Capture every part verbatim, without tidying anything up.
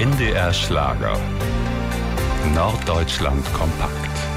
N D R Schlager. Norddeutschland kompakt.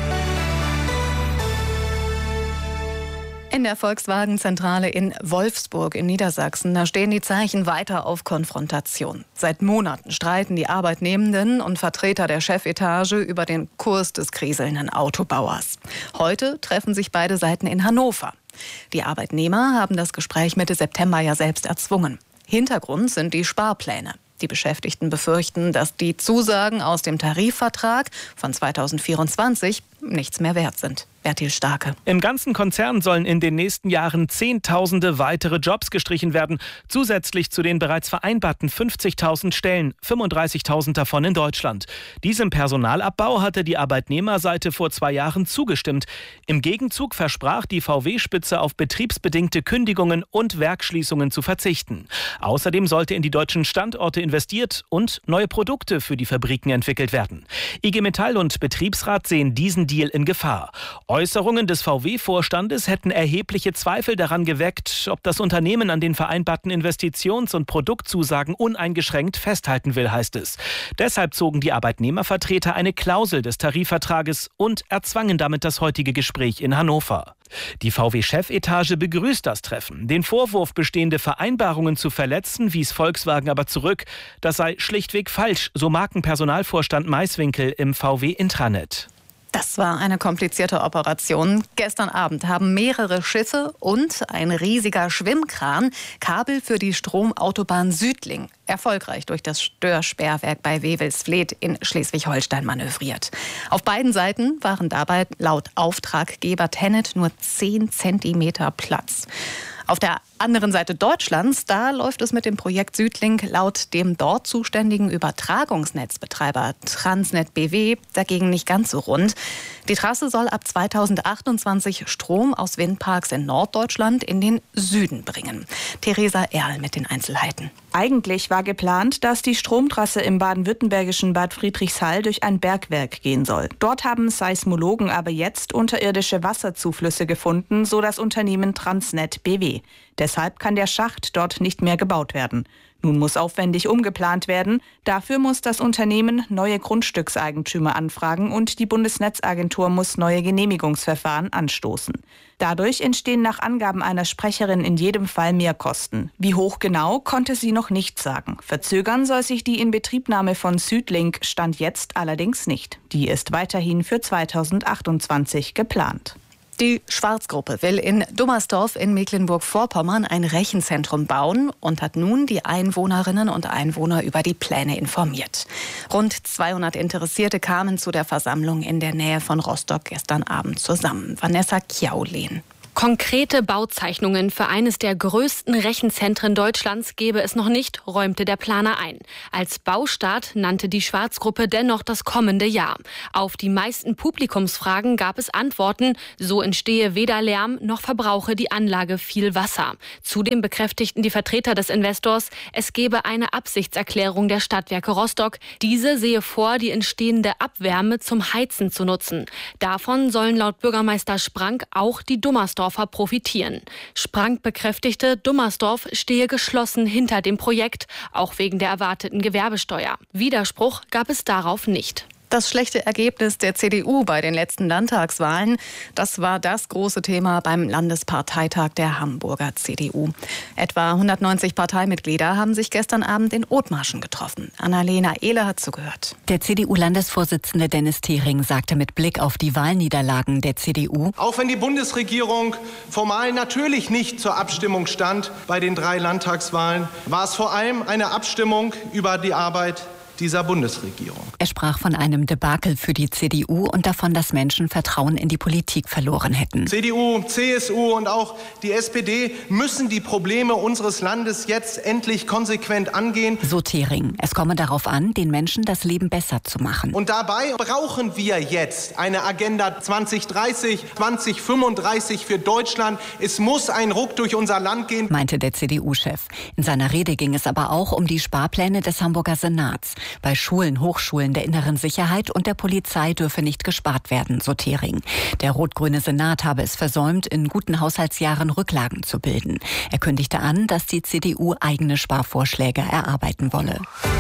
In der Volkswagen-Zentrale in Wolfsburg in Niedersachsen, da stehen die Zeichen weiter auf Konfrontation. Seit Monaten streiten die Arbeitnehmenden und Vertreter der Chefetage über den Kurs des kriselnden Autobauers. Heute treffen sich beide Seiten in Hannover. Die Arbeitnehmer haben das Gespräch Mitte September ja selbst erzwungen. Hintergrund sind die Sparpläne. Die Beschäftigten befürchten, dass die Zusagen aus dem Tarifvertrag von zweitausendvierundzwanzig nichts mehr wert sind. Bertil Starke. Im ganzen Konzern sollen in den nächsten Jahren Zehntausende weitere Jobs gestrichen werden, zusätzlich zu den bereits vereinbarten fünfzigtausend Stellen, fünfunddreißigtausend davon in Deutschland. Diesem Personalabbau hatte die Arbeitnehmerseite vor zwei Jahren zugestimmt. Im Gegenzug versprach die V W-Spitze auf betriebsbedingte Kündigungen und Werksschließungen zu verzichten. Außerdem sollte in die deutschen Standorte investiert und neue Produkte für die Fabriken entwickelt werden. I G Metall und Betriebsrat sehen diesen Deal in Gefahr. Äußerungen des V W-Vorstandes hätten erhebliche Zweifel daran geweckt, ob das Unternehmen an den vereinbarten Investitions- und Produktzusagen uneingeschränkt festhalten will, heißt es. Deshalb zogen die Arbeitnehmervertreter eine Klausel des Tarifvertrages und erzwangen damit das heutige Gespräch in Hannover. Die V W-Chefetage begrüßt das Treffen. Den Vorwurf, bestehende Vereinbarungen zu verletzen, wies Volkswagen aber zurück. Das sei schlichtweg falsch, so Markenpersonalvorstand Maiswinkel im V W-Intranet. Das war eine komplizierte Operation. Gestern Abend haben mehrere Schiffe und ein riesiger Schwimmkran Kabel für die Stromautobahn Südling erfolgreich durch das Störsperrwerk bei Wewelsfleth in Schleswig-Holstein manövriert. Auf beiden Seiten waren dabei laut Auftraggeber TenneT nur zehn Zentimeter Platz. Auf der anderen Seite Deutschlands, da läuft es mit dem Projekt Südlink laut dem dort zuständigen Übertragungsnetzbetreiber Transnet B W dagegen nicht ganz so rund. Die Trasse soll ab zweitausendachtundzwanzig Strom aus Windparks in Norddeutschland in den Süden bringen. Theresa Erl mit den Einzelheiten. Eigentlich war geplant, dass die Stromtrasse im baden-württembergischen Bad Friedrichshall durch ein Bergwerk gehen soll. Dort haben Seismologen aber jetzt unterirdische Wasserzuflüsse gefunden, so das Unternehmen Transnet B W. Deshalb kann der Schacht dort nicht mehr gebaut werden. Nun muss aufwendig umgeplant werden. Dafür muss das Unternehmen neue Grundstückseigentümer anfragen und die Bundesnetzagentur muss neue Genehmigungsverfahren anstoßen. Dadurch entstehen nach Angaben einer Sprecherin in jedem Fall Mehrkosten. Wie hoch genau, konnte sie noch nicht sagen. Verzögern soll sich die Inbetriebnahme von Südlink Stand jetzt allerdings nicht. Die ist weiterhin für zweitausendachtundzwanzig geplant. Die Schwarz-Gruppe will in Dummersdorf in Mecklenburg-Vorpommern ein Rechenzentrum bauen und hat nun die Einwohnerinnen und Einwohner über die Pläne informiert. Rund zweihundert Interessierte kamen zu der Versammlung in der Nähe von Rostock gestern Abend zusammen. Vanessa Kjaulehn. Konkrete Bauzeichnungen für eines der größten Rechenzentren Deutschlands gebe es noch nicht, räumte der Planer ein. Als Baustart nannte die Schwarz-Gruppe dennoch das kommende Jahr. Auf die meisten Publikumsfragen gab es Antworten, so entstehe weder Lärm noch verbrauche die Anlage viel Wasser. Zudem bekräftigten die Vertreter des Investors, es gebe eine Absichtserklärung der Stadtwerke Rostock. Diese sehe vor, die entstehende Abwärme zum Heizen zu nutzen. Davon sollen laut Bürgermeister Sprank auch die Dummersdorf profitieren. Sprank bekräftigte, Dummersdorf stehe geschlossen hinter dem Projekt, auch wegen der erwarteten Gewerbesteuer. Widerspruch gab es darauf nicht. Das schlechte Ergebnis der C D U bei den letzten Landtagswahlen, das war das große Thema beim Landesparteitag der Hamburger C D U. Etwa hundertneunzig Parteimitglieder haben sich gestern Abend in Othmarschen getroffen. Annalena Ehle hat zugehört. Der C D U-Landesvorsitzende Dennis Thering sagte mit Blick auf die Wahlniederlagen der C D U: Auch wenn die Bundesregierung formal natürlich nicht zur Abstimmung stand bei den drei Landtagswahlen, war es vor allem eine Abstimmung über die Arbeit dieser Bundesregierung. Er sprach von einem Debakel für die C D U und davon, dass Menschen Vertrauen in die Politik verloren hätten. C D U, C S U und auch die S P D müssen die Probleme unseres Landes jetzt endlich konsequent angehen. So Thering. Es komme darauf an, den Menschen das Leben besser zu machen. Und dabei brauchen wir jetzt eine Agenda zwanzig dreißig, zwanzig fünfunddreißig für Deutschland. Es muss ein Ruck durch unser Land gehen, meinte der C D U-Chef. In seiner Rede ging es aber auch um die Sparpläne des Hamburger Senats. Bei Schulen, Hochschulen der inneren Sicherheit und der Polizei dürfe nicht gespart werden, so Thering. Der rot-grüne Senat habe es versäumt, in guten Haushaltsjahren Rücklagen zu bilden. Er kündigte an, dass die C D U eigene Sparvorschläge erarbeiten wolle.